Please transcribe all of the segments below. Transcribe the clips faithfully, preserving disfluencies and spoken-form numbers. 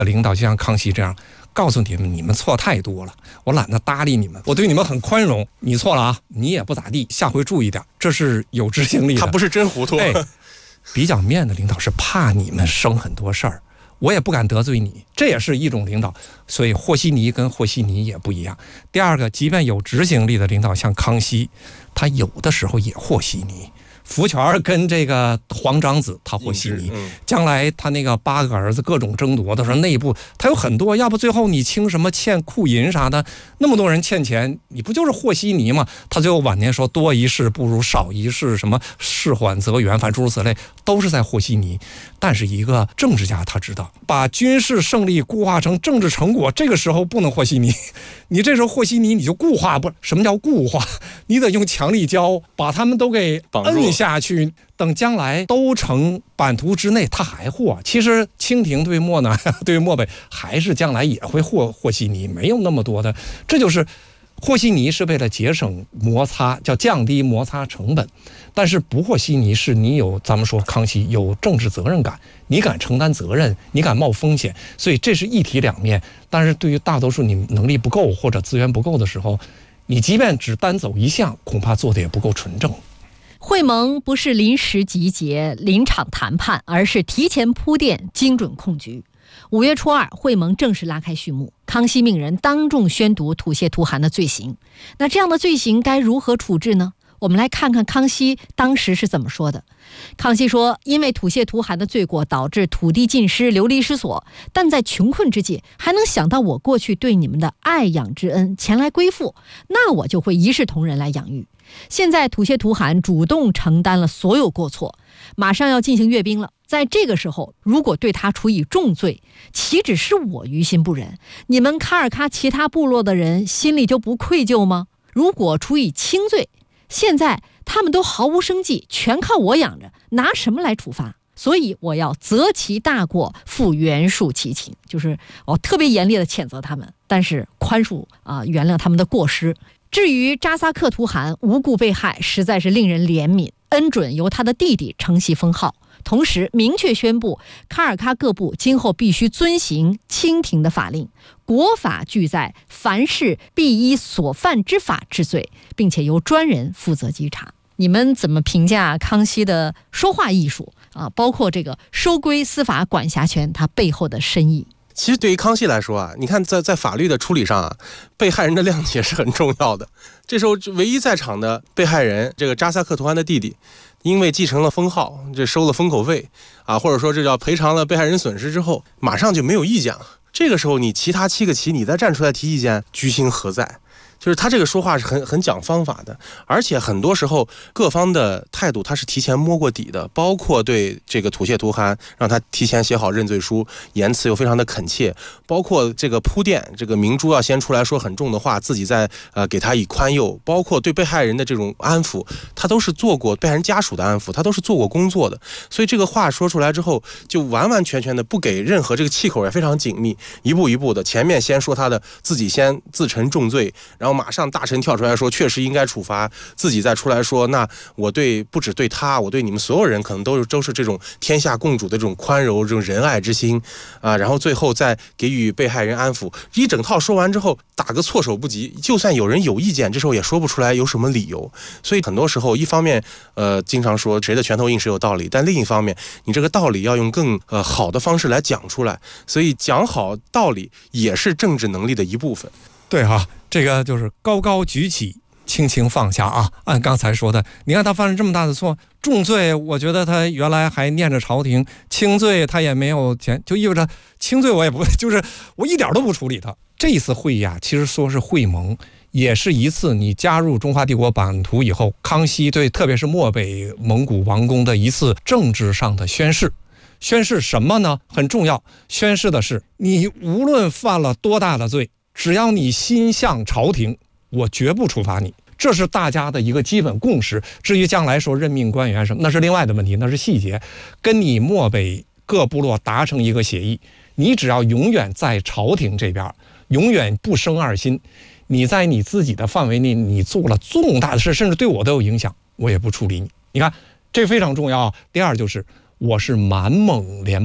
领导就像康熙这样告诉你们，你们错太多了，我懒得搭理你们，我对你们很宽容，你错了啊，你也不咋地，下回注意点，这是有执行力的。 他不是真糊涂。 哎，比较面的领导是怕你们生很多事儿，我也不敢得罪你，这也是一种领导。所以和稀泥跟和稀泥也不一样。第二个，即便有执行力的领导，像康熙，他有的时候也和稀泥。福全跟这个皇长子他和稀泥，将来他那个八个儿子各种争夺的时候，内部他有很多，要不最后你清什么欠库银啥的，那么多人欠钱，你不就是和稀泥吗？他最后晚年说多一事不如少一事，什么事缓则圆，反正诸如此类，都是在和稀泥。但是一个政治家他知道，把军事胜利固化成政治成果，这个时候不能和稀泥。你这时候和稀泥，你就固化，不，什么叫固化？你得用强力胶把他们都给摁下去，等将来都成版图之内，他还和。其实清廷对漠南对漠北还是将来也会和和稀泥，没有那么多的。这就是和稀泥是为了节省摩擦，叫降低摩擦成本。但是不和稀泥是你有，咱们说康熙有政治责任感，你敢承担责任，你敢冒风险，所以这是一体两面。但是对于大多数你能力不够或者资源不够的时候，你即便只单走一项，恐怕做的也不够纯正。 会盟不是临时集结、临场谈判，而是提前铺垫、精准控局。五月初二，会盟正式拉开序幕。康熙命人当众宣读吐血图汗的罪行。那这样的罪行该如何处置呢？我们来看看康熙当时是怎么说的。康熙说，因为吐血图汗的罪过导致土地尽失、流离失所，但在穷困之际还能想到我过去对你们的爱养之恩前来归附，那我就会一视同仁来养育。现在吐血图汗主动承担了所有过错，马上要进行阅兵了，在这个时候如果对他处以重罪，岂止是我于心不忍，你们卡尔喀其他部落的人心里就不愧疚吗？如果处以轻罪，现在他们都毫无生计，全靠我养着，拿什么来处罚？所以我要择其大过，复原恕其情，就是我特别严厉的谴责他们，但是宽恕啊、呃，原谅他们的过失。至于扎萨克图汗无故被害，实在是令人怜悯，恩准由他的弟弟承袭封号，同时明确宣布卡尔喀各部今后必须遵行清廷的法令，国法俱在，凡事必依所犯之法治罪，并且由专人负责稽查。你们怎么评价康熙的说话艺术啊？包括这个收归司法管辖权，它背后的深意。 其实对于康熙来说啊，你看在在法律的处理上啊，被害人的谅解是很重要的。这时候唯一在场的被害人这个扎萨克图汗的弟弟，因为继承了封号，这收了封口费啊，或者说这叫赔偿了被害人损失之后，马上就没有意见了。这个时候你其他七个旗你再站出来提意见，居心何在？就是他这个说话是很很讲方法的，而且很多时候各方的态度他是提前摸过底的，包括对这个吐血图汗让他提前写好认罪书，言辞又非常的恳切，包括这个铺垫，这个明珠要先出来说很重的话，自己再呃给他以宽宥，包括对被害人的这种安抚，他都是做过被害人家属的安抚，他都是做过工作的，所以这个话说出来之后，就完完全全的不给任何这个气口，也非常紧密，一步一步的，前面先说他的自己先自陈重罪，然后马上大臣跳出来说确实应该处罚，自己再出来说那我对不只对他，我对你们所有人可能都是都是这种天下共主的这种宽柔，这种仁爱之心啊，然后最后再给予被害人安抚，一整套说完之后打个措手不及，就算有人有意见，这时候也说不出来有什么理由。所以很多时候一方面呃经常说谁的拳头硬谁有道理，但另一方面你这个道理要用更呃好的方式来讲出来，所以讲好道理也是政治能力的一部分。 对哈、啊，这个就是高高举起，轻轻放下啊。按刚才说的，你看他犯了这么大的错，重罪我觉得他原来还念着朝廷，轻罪他也没有钱，就意味着轻罪我也不就是我一点都不处理他。这一次会议啊，其实说是会盟，也是一次你加入中华帝国版图以后，康熙对特别是漠北蒙古王公的一次政治上的宣誓。宣誓什么呢？很重要，宣誓的是你无论犯了多大的罪，只要你心向朝廷，我绝不处罚你，这是大家的一个基本共识。至于将来说任命官员什么，那是另外的问题，那是细节。跟你漠北各部落达成一个协议，你只要永远在朝廷这边，永远不生二心，你在你自己的范围内，你做了重大的事，甚至对我都有影响，我也不处理你。你看，这非常重要。第二就是我是满蒙联盟。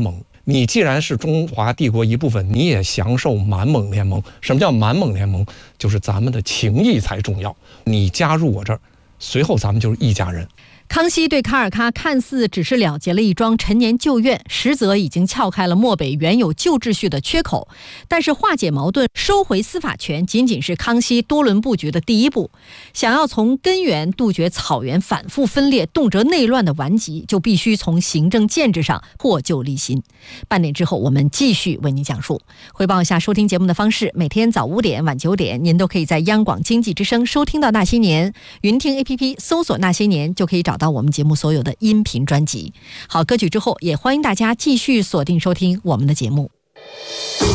你既然是中华帝国一部分，你也享受满蒙联盟。什么叫满蒙联盟？就是咱们的情谊才重要。你加入我这儿，随后咱们就是一家人。 康熙对卡尔喀看似只是了结了一桩陈年旧怨，实则已经撬开了漠北原有旧秩序的缺口。但是化解矛盾、收回司法权，仅仅是康熙多轮布局的第一步。想要从根源杜绝草原反复分裂、动辄内乱的顽疾，就必须从行政建制上破旧立新。半点之后，我们继续为您讲述。汇报一下收听节目的方式：每天早五点、晚九点，您都可以在央广经济之声收听到《那些年》，云听 A P P 搜索《那些年》就可以找到我们节目所有的音频专辑。好，歌曲之后，也欢迎大家继续锁定收听我们的节目。